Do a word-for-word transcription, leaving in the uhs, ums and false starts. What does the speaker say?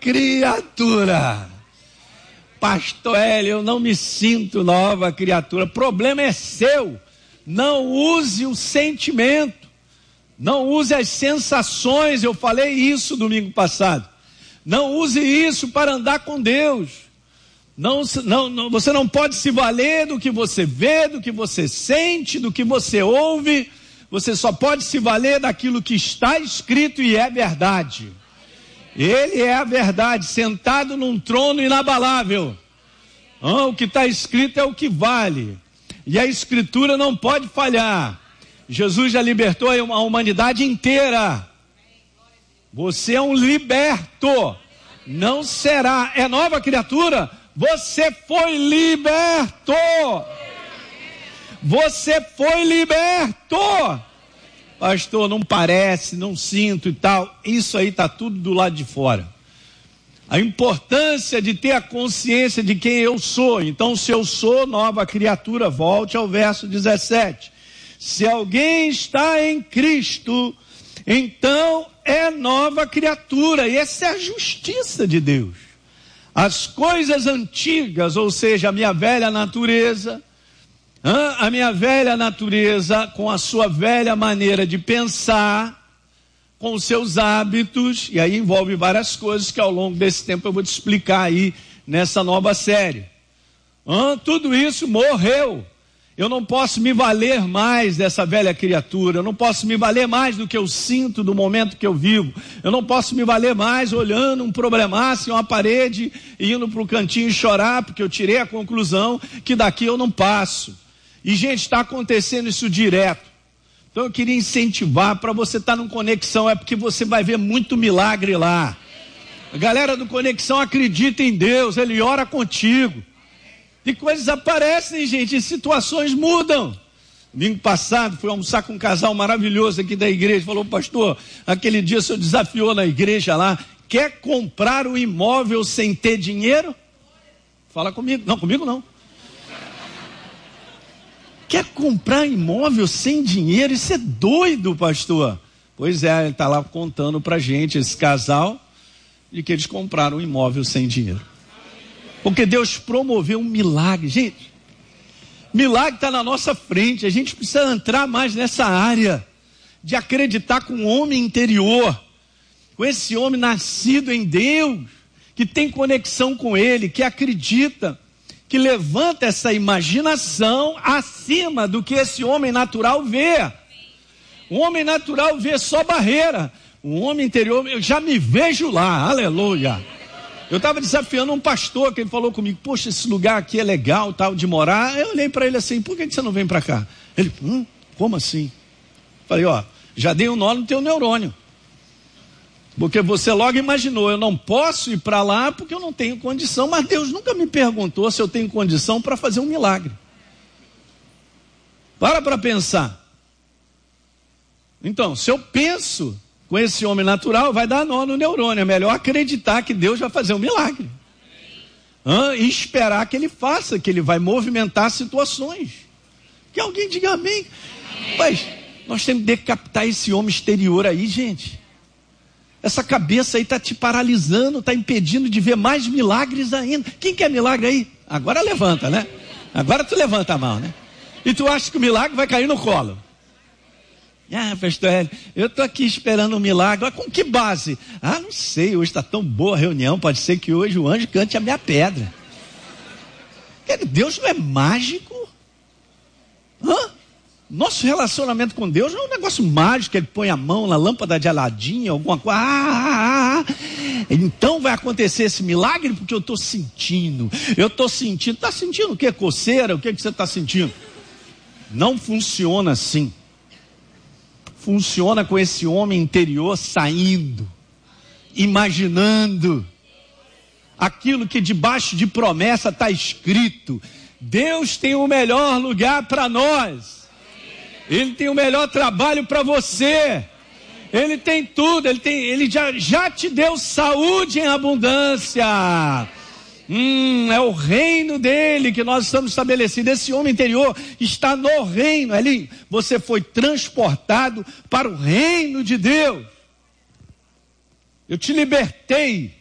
criatura. Pastor Hélio, eu não me sinto nova criatura. Problema é seu. Não use o sentimento. Não use as sensações. Eu falei isso domingo passado. Não use isso para andar com Deus. Não, não, não, você não pode se valer do que você vê, do que você sente, do que você ouve. Você só pode se valer daquilo que está escrito e é verdade. Ele é a verdade, sentado num trono inabalável. Ah, o que está escrito é o que vale. E a escritura não pode falhar. Jesus já libertou a humanidade inteira. Você é um liberto. Não será. É nova criatura? Você foi liberto. Você foi liberto. Pastor, não parece, não sinto e tal. Isso aí está tudo do lado de fora. A importância de ter a consciência de quem eu sou. Então, se eu sou nova criatura, volte ao verso dezessete. Se alguém está em Cristo, então é nova criatura. E essa é a justiça de Deus. As coisas antigas, ou seja, a minha velha natureza... A minha velha natureza, com a sua velha maneira de pensar, com os seus hábitos, e aí envolve várias coisas que ao longo desse tempo eu vou te explicar aí nessa nova série. Tudo isso morreu. Eu não posso me valer mais dessa velha criatura, eu não posso me valer mais do que eu sinto do momento que eu vivo, eu não posso me valer mais olhando um problemaço em uma parede e indo para o cantinho chorar, porque eu tirei a conclusão que daqui eu não passo. E, gente, está acontecendo isso direto. Então eu queria incentivar para você estar no Conexão, é porque você vai ver muito milagre lá. A galera do Conexão acredita em Deus, Ele ora contigo. E coisas aparecem, gente, e situações mudam. Domingo passado, fui almoçar com um casal maravilhoso aqui da igreja. Falou, pastor, aquele dia o senhor desafiou na igreja lá. Quer comprar o imóvel sem ter dinheiro? Fala comigo. Não, comigo não. Quer comprar imóvel sem dinheiro? Isso é doido, pastor. Pois é, ele está lá contando para a gente, esse casal, de que eles compraram um imóvel sem dinheiro. Porque Deus promoveu um milagre. Gente, milagre está na nossa frente. A gente precisa entrar mais nessa área de acreditar com o homem interior, com esse homem nascido em Deus, que tem conexão com Ele, que acredita, que levanta essa imaginação acima do que esse homem natural vê. O homem natural vê só barreira. O homem interior, eu já me vejo lá, aleluia. Eu estava desafiando um pastor, que ele falou comigo, poxa, esse lugar aqui é legal, tal, de morar. Eu olhei para ele assim, por que você não vem para cá? Ele, hum, como assim? Falei, ó, já dei um nó no teu neurônio. Porque você logo imaginou, eu não posso ir para lá porque eu não tenho condição, mas Deus nunca me perguntou se eu tenho condição para fazer um milagre. Para para pensar. Então, se eu penso com esse homem natural, vai dar nó no neurônio. É melhor acreditar que Deus vai fazer um milagre. Hã? E esperar que Ele faça, que Ele vai movimentar situações. Que alguém diga amém. Mas nós temos que decapitar esse homem exterior aí, gente. Essa cabeça aí está te paralisando, está impedindo de ver mais milagres ainda. Quem quer milagre aí? Agora levanta, né? Agora tu levanta a mão, né? E tu acha que o milagre vai cair no colo. Ah, pastor Hélio, eu estou aqui esperando um milagre. Com que base? Ah, não sei, hoje está tão boa a reunião, pode ser que hoje o anjo cante a minha pedra. Deus não é mágico? Hã? Nosso relacionamento com Deus não é um negócio mágico, Ele põe a mão na lâmpada de Aladim, alguma coisa. Ah, ah, ah. Então vai acontecer esse milagre porque eu estou sentindo. Eu estou sentindo. Está sentindo o quê? Coceira? O que, que você está sentindo? Não funciona assim. Funciona com esse homem interior saindo, imaginando aquilo que debaixo de promessa está escrito. Deus tem o melhor lugar para nós. Ele tem o melhor trabalho para você. Ele tem tudo. Ele, tem, ele já, já te deu saúde em abundância. Hum, é o reino dele que nós estamos estabelecidos. Esse homem interior está no reino. Ali, você foi transportado para o reino de Deus. Eu te libertei